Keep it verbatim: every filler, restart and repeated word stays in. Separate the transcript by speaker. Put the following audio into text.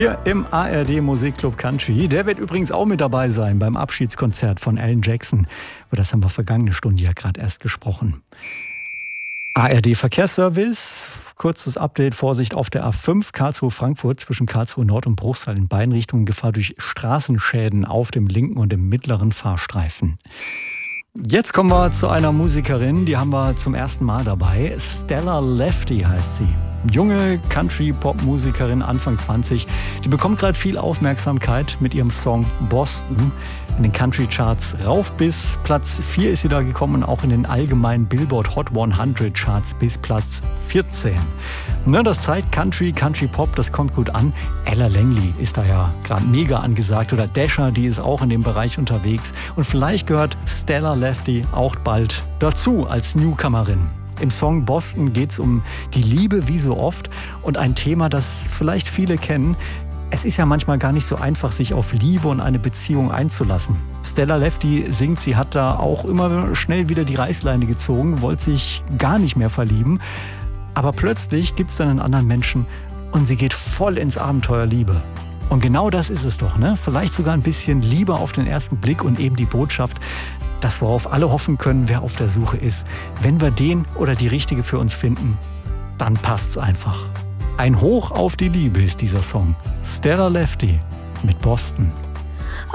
Speaker 1: Hier im A R D Musikclub Country. Der wird übrigens auch mit dabei sein beim Abschiedskonzert von Alan Jackson. Über das haben wir vergangene Stunde ja gerade erst gesprochen. A R D Verkehrsservice, kurzes Update, Vorsicht auf der A fünf Karlsruhe-Frankfurt zwischen Karlsruhe Nord und Bruchsal in beiden Richtungen, Gefahr durch Straßenschäden auf dem linken und dem mittleren Fahrstreifen. Jetzt kommen wir zu einer Musikerin, die haben wir zum ersten Mal dabei. Stella Lefty heißt sie. Junge Country-Pop-Musikerin, Anfang zwanzig. Die bekommt gerade viel Aufmerksamkeit mit ihrem Song Boston. In den Country-Charts rauf bis Platz vier ist sie da gekommen und auch in den allgemeinen Billboard Hot hundert Charts bis Platz vierzehn. Ne, das zeigt Country, Country-Pop, das kommt gut an. Ella Langley ist da ja gerade mega angesagt oder Dasher, die ist auch in dem Bereich unterwegs. Und vielleicht gehört Stella Lefty auch bald dazu als Newcomerin. Im Song Boston geht es um die Liebe wie so oft und ein Thema, das vielleicht viele kennen. Es ist ja manchmal gar nicht so einfach, sich auf Liebe und eine Beziehung einzulassen. Stella Lefty singt, sie hat da auch immer schnell wieder die Reißleine gezogen, wollte sich gar nicht mehr verlieben. Aber plötzlich gibt es dann einen anderen Menschen und sie geht voll ins Abenteuer Liebe. Und genau das ist es doch, ne? Vielleicht sogar ein bisschen Liebe auf den ersten Blick und eben die Botschaft, das, worauf alle hoffen können, wer auf der Suche ist. Wenn wir den oder die Richtige für uns finden, dann passt's einfach. Ein Hoch auf die Liebe ist dieser Song. Stella Lefty mit Boston.